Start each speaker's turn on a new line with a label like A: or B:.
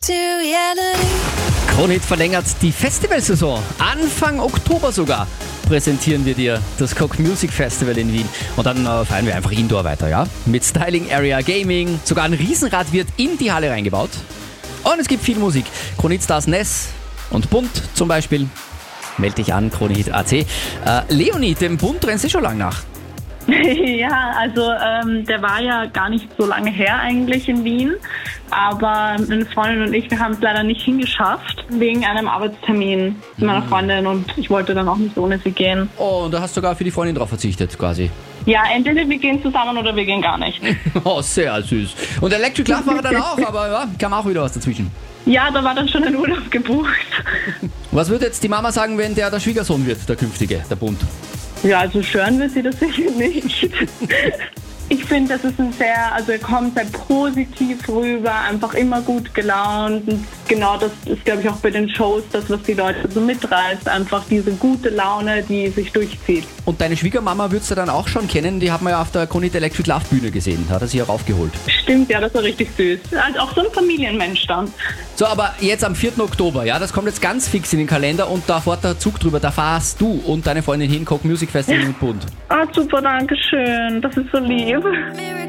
A: Kronhit verlängert die Festivalsaison. Anfang Oktober sogar präsentieren wir dir das Coke Music Festival in Wien. Und dann feiern wir einfach Indoor weiter, ja? Mit Styling Area, Gaming, sogar ein Riesenrad wird in die Halle reingebaut. Und es gibt viel Musik. Kronhit-Stars Ness und Bunt zum Beispiel. Meld dich an, Kronhit.at. Leonie, dem Bunt rennst du schon lange nach.
B: Ja, also der war ja gar nicht so lange her eigentlich in Wien, aber meine Freundin und ich, wir haben es leider nicht hingeschafft, wegen einem Arbeitstermin mit meiner Freundin und ich wollte dann auch nicht ohne sie gehen.
A: Oh, und da hast du sogar für die Freundin drauf verzichtet quasi.
B: Ja, entweder wir gehen zusammen oder wir gehen gar nicht.
A: Oh, sehr süß. Und Electric Love war er dann auch, aber ja, kam auch wieder was dazwischen.
B: Ja, da war dann schon ein Urlaub gebucht.
A: Was würde jetzt die Mama sagen, wenn der Schwiegersohn wird, der künftige, der Bunt?
B: Ja, also stören wir sie das sicher nicht. Ich finde, das ist er kommt sehr positiv rüber, einfach immer gut gelaunt. Und genau das ist, glaube ich, auch bei den Shows das, was die Leute so mitreißt. Einfach diese gute Laune, die sich durchzieht.
A: Und deine Schwiegermama würdest du dann auch schon kennen, die haben wir ja auf der Kronhit Electric Love Bühne gesehen, hat er sie auch aufgeholt.
B: Stimmt, ja, das war richtig süß. Also auch so ein Familienmensch dann.
A: So, aber jetzt am 4. Oktober, ja, das kommt jetzt ganz fix in den Kalender und da fährt der Zug drüber, da fahrst du und deine Freundin hin, Coke Music Festival mit Bunt.
B: Ah, super, danke schön, das ist so lieb.